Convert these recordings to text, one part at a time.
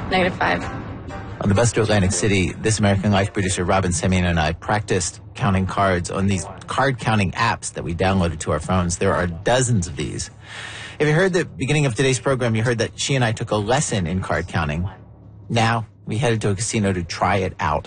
-5. On the bus to Atlantic City, This American Life producer Robin Semien and I practiced counting cards on these card-counting apps that we downloaded to our phones. There are dozens of these. If you heard the beginning of today's program, you heard that she and I took a lesson in card counting. Now, we headed to a casino to try it out.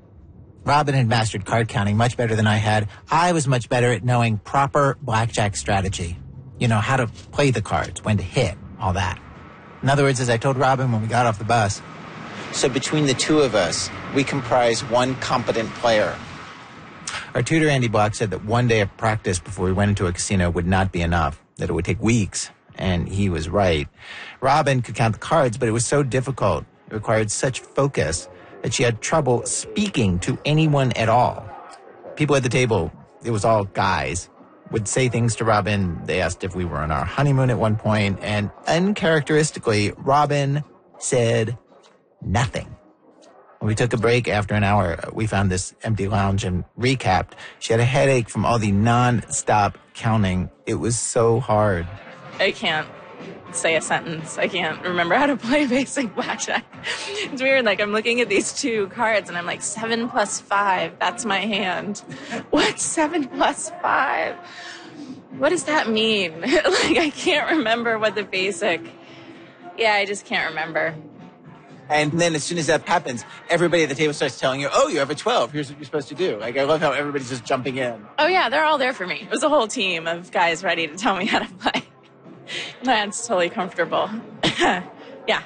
Robin had mastered card counting much better than I had. I was much better at knowing proper blackjack strategy. You know, how to play the cards, when to hit, all that. In other words, as I told Robin when we got off the bus, so between the two of us, we comprise one competent player. Our tutor, Andy Block, said that one day of practice before we went into a casino would not be enough, that it would take weeks, and he was right. Robin could count the cards, but it was so difficult. It required such focus that she had trouble speaking to anyone at all. People at the table, it was all guys, would say things to Robin. They asked if we were on our honeymoon at one point, and uncharacteristically, Robin said nothing. When we took a break after an hour, we found this empty lounge and recapped. She had a headache from all the non-stop counting. It was so hard. I can't say a sentence. I can't remember how to play basic blackjack. It's weird. Like, I'm looking at these two cards and I'm like, 7 + 5. That's my hand. What's 7 + 5? What does that mean? Like, I can't remember what the basic... Yeah, I just can't remember. And then as soon as that happens, everybody at the table starts telling you, oh, you have a 12. Here's what you're supposed to do. Like, I love how everybody's just jumping in. Oh, yeah, they're all there for me. It was a whole team of guys ready to tell me how to play. That's totally comfortable. Yeah.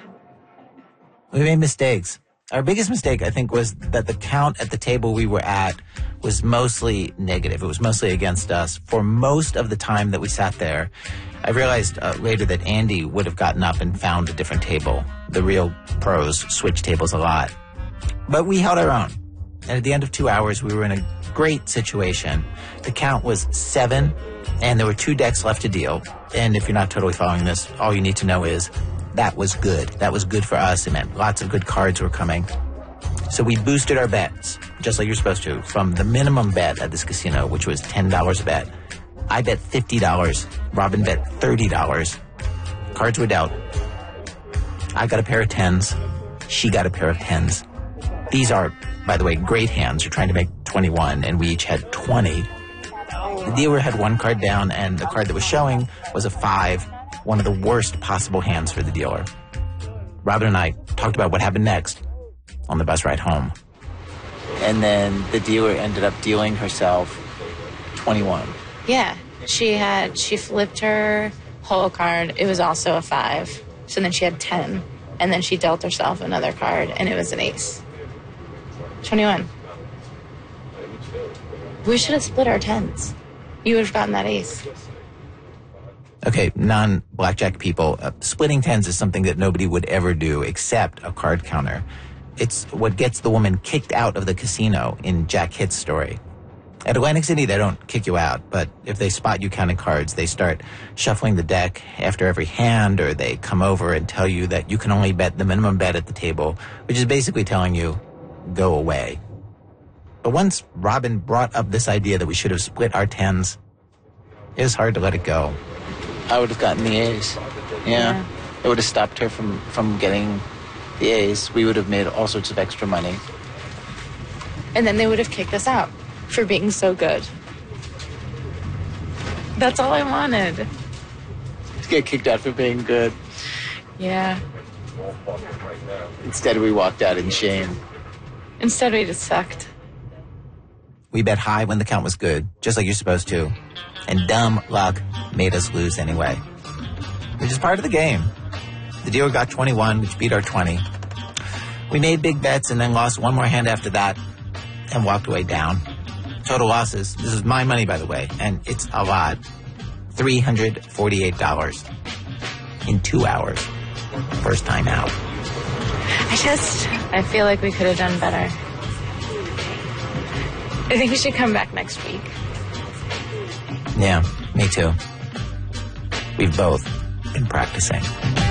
We made mistakes. Our biggest mistake, I think, was that the count at the table we were at was mostly negative. It was mostly against us. For most of the time that we sat there, I realized later that Andy would have gotten up and found a different table. The real pros switch tables a lot. But we held our own. And at the end of 2 hours, we were in a great situation. The count was 7, and there were 2 decks left to deal. And if you're not totally following this, all you need to know is that was good. That was good for us. It meant lots of good cards were coming. So we boosted our bets, just like you're supposed to, from the minimum bet at this casino, which was $10 a bet. I bet $50. Robin bet $30. Cards were dealt. I got a pair of 10s. She got a pair of 10s. These are, by the way, great hands. You're trying to make 21, and we each had 20. The dealer had one card down, and the card that was showing was a 5, one of the worst possible hands for the dealer. Robin and I talked about what happened next on the bus ride home. And then the dealer ended up dealing herself 21. Yeah, she flipped her whole card. It was also a 5. So then she had 10. And then she dealt herself another card, and it was an ace. 21. We should have split our 10s. You would have gotten that ace. Okay, non-blackjack people, splitting 10s is something that nobody would ever do except a card counter. It's what gets the woman kicked out of the casino in Jack Hitt's story. At Atlantic City, they don't kick you out, but if they spot you counting cards, they start shuffling the deck after every hand, or they come over and tell you that you can only bet the minimum bet at the table, which is basically telling you, go away. But once Robin brought up this idea that we should have split our 10s, it was hard to let it go. I would have gotten the A's. Yeah. It would have stopped her from getting the A's. We would have made all sorts of extra money. And then they would have kicked us out for being so good. That's all I wanted. To get kicked out for being good. Yeah. Instead, we walked out in shame. Instead, we just sucked. We bet high when the count was good, just like you're supposed to. And dumb luck made us lose anyway. Which is part of the game. The dealer got 21, which beat our 20. We made big bets and then lost one more hand after that and walked away down. Total losses, this is my money, by the way, and it's a lot. $348 in 2 hours. First time out. I feel like we could have done better. I think we should come back next week. Yeah, me too. We've both been practicing.